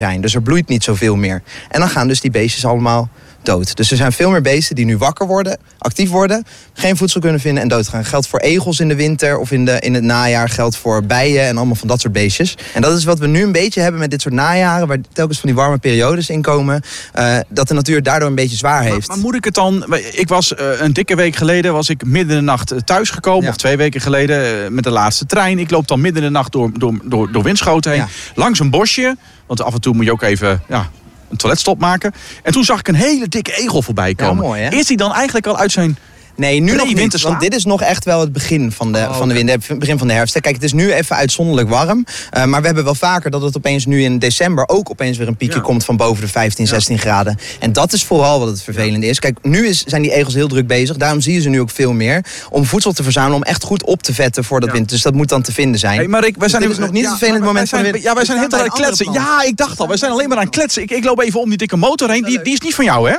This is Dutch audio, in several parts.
zijn. Dus er bloeit niet zoveel meer. En dan gaan dus die beestjes allemaal dood. Dus er zijn veel meer beesten die nu wakker worden, actief worden, geen voedsel kunnen vinden en doodgaan. Geldt voor egels in de winter of in het najaar, geldt voor bijen en allemaal van dat soort beestjes. En dat is wat we nu een beetje hebben met dit soort najaren, waar telkens van die warme periodes in komen, dat de natuur daardoor een beetje zwaar heeft. Maar moet ik het dan... Ik was een dikke week geleden, was ik midden in de nacht thuisgekomen, of 2 weken geleden, met de laatste trein. Ik loop dan midden in de nacht door Winschoten heen, langs een bosje, want af en toe moet je ook even... een toiletstop maken. En toen zag ik een hele dikke egel voorbij komen. Ja, mooi, hè? Is die dan eigenlijk al uit zijn... Nee, nu nog niet, want dit is nog echt wel het begin van de winter, het begin van de herfst. Kijk, het is nu even uitzonderlijk warm. Maar we hebben wel vaker dat het opeens nu in december ook opeens weer een piekje komt van boven de 15, 16 graden. En dat is vooral wat het vervelende is. Kijk, nu zijn die egels heel druk bezig. Daarom zie je ze nu ook veel meer. Om voedsel te verzamelen, om echt goed op te vetten voor dat winter. Dus dat moet dan te vinden zijn. Hey, maar Rick, wij zijn dit is nog niet het vervelende moment van de winter. Ja, wij zijn heel aan het kletsen. Ja, ik dacht al. Wij zijn alleen maar aan het kletsen. Ik loop even om die dikke motor heen. Die is niet van jou, hè?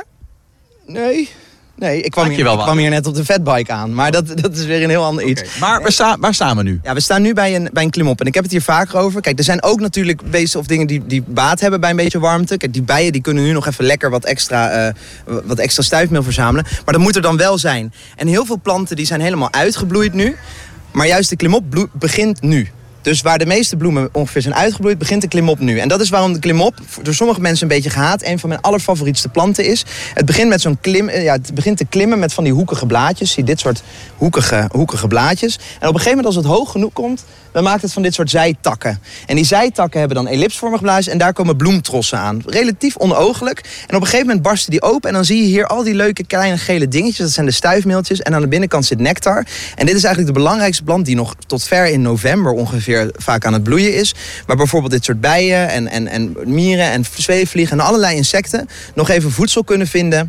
Nee, ik kwam hier net op de fatbike aan. Maar dat is weer een heel ander iets. Maar waar staan we nu? Ja, we staan nu bij een klimop. En ik heb het hier vaker over. Kijk, er zijn ook natuurlijk beesten of dingen die baat hebben bij een beetje warmte. Kijk, die bijen die kunnen nu nog even lekker wat extra stuifmeel verzamelen. Maar dat moet er dan wel zijn. En heel veel planten die zijn helemaal uitgebloeid nu. Maar juist de klimop begint nu. Dus waar de meeste bloemen ongeveer zijn uitgebloeid, begint de klimop nu. En dat is waarom de klimop door sommige mensen een beetje gehaat. Een van mijn allerfavorietste planten is. Het begint met het begint te klimmen met van die hoekige blaadjes. Zie dit soort hoekige blaadjes. En op een gegeven moment als het hoog genoeg komt, dan maakt het van dit soort zijtakken. En die zijtakken hebben dan ellipsvormig blaadjes en daar komen bloemtrossen aan. Relatief onooglijk. En op een gegeven moment barsten die open en dan zie je hier al die leuke kleine gele dingetjes. Dat zijn de stuifmeeltjes. En aan de binnenkant zit nectar. En dit is eigenlijk de belangrijkste plant die nog tot ver in november ongeveer vaak aan het bloeien is. Waar bijvoorbeeld dit soort bijen en mieren en zweefvliegen en allerlei insecten nog even voedsel kunnen vinden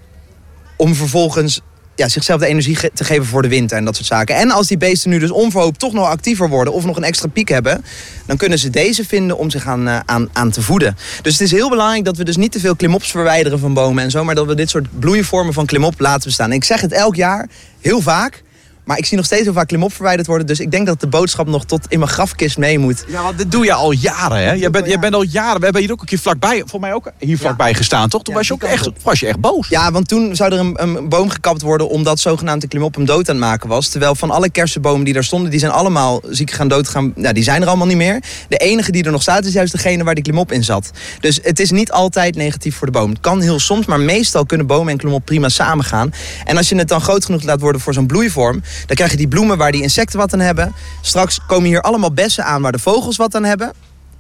om vervolgens zichzelf de energie te geven voor de winter en dat soort zaken. En als die beesten nu dus onverhoopt toch nog actiever worden of nog een extra piek hebben, dan kunnen ze deze vinden om zich aan te voeden. Dus het is heel belangrijk dat we dus niet te veel klimops verwijderen van bomen en zo, maar dat we dit soort bloeivormen van klimop laten bestaan. En ik zeg het elk jaar, heel vaak, maar ik zie nog steeds heel vaak klimop verwijderd worden. Dus ik denk dat de boodschap nog tot in mijn grafkist mee moet. Ja, want dit doe je al jaren, hè? Je bent al jaren. We hebben hier ook een keer vlakbij, voor mij ook hier vlakbij gestaan, toch? Toen was je echt boos. Ja, want toen zou er een boom gekapt worden omdat zogenaamd de klimop hem dood aan het maken was. Terwijl van alle kersenbomen die daar stonden, die zijn allemaal ziek gaan doodgaan. Ja, die zijn er allemaal niet meer. De enige die er nog staat is juist degene waar die klimop in zat. Dus het is niet altijd negatief voor de boom. Het kan heel soms, maar meestal kunnen bomen en klimop prima samengaan. En als je het dan groot genoeg laat worden voor zo'n bloeivorm, dan krijg je die bloemen waar die insecten wat aan hebben. Straks komen hier allemaal bessen aan waar de vogels wat aan hebben.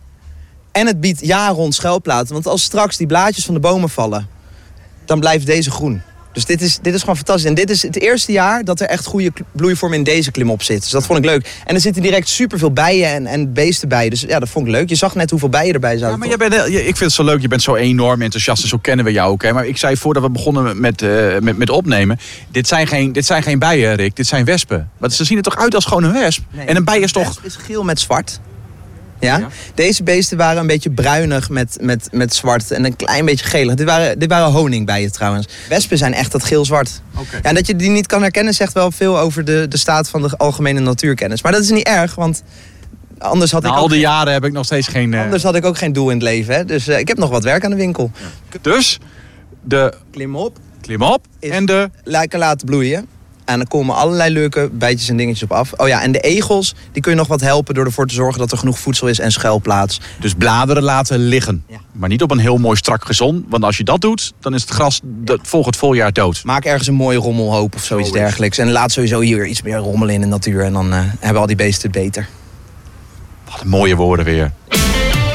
En het biedt jaar rond schuilplaatsen. Want als straks die blaadjes van de bomen vallen, dan blijft deze groen. Dus dit is gewoon fantastisch. En dit is het eerste jaar dat er echt goede bloeivorm in deze klimop zit. Dus dat vond ik leuk. En er zitten direct superveel bijen en beesten bij. Dus ja, dat vond ik leuk. Je zag net hoeveel bijen erbij zaten. Ja, maar ik vind het zo leuk. Je bent zo enorm enthousiast en zo kennen we jou ook. Hè? Maar ik zei voordat we begonnen met opnemen, dit zijn geen bijen, Rick. Dit zijn wespen. Want ze zien er toch uit als gewoon een wesp? Nee, en een bij is toch... Wesp is geel met zwart. Ja? Deze beesten waren een beetje bruinig met zwart en een klein beetje gelig. Dit waren honingbijen trouwens. Wespen zijn echt dat geel-zwart. Okay. Ja, en dat je die niet kan herkennen zegt wel veel over de staat van de algemene natuurkennis. Maar dat is niet erg, want anders had al die jaren heb ik nog steeds geen... Anders had ik ook geen doel in het leven. Hè? Dus ik heb nog wat werk aan de winkel. Ja. Dus de... Klimop en de... Lijken laten bloeien. En dan komen allerlei leuke bijtjes en dingetjes op af. Oh ja, en de egels, die kun je nog wat helpen door ervoor te zorgen dat er genoeg voedsel is en schuilplaats. Dus bladeren laten liggen. Ja. Maar niet op een heel mooi strak gezond. Want als je dat doet, dan is het gras volgend voljaar dood. Maak ergens een mooie rommelhoop of zoiets dergelijks. En laat sowieso hier iets meer rommelen in de natuur. En dan hebben al die beesten het beter. Wat mooie woorden weer.